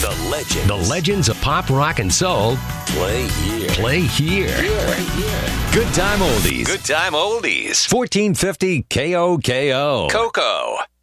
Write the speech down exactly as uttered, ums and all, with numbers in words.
The legends. The legends of pop, rock, and soul Play here. play here. Right here. Good time oldies. Good time oldies. fourteen fifty K O K O. Coco.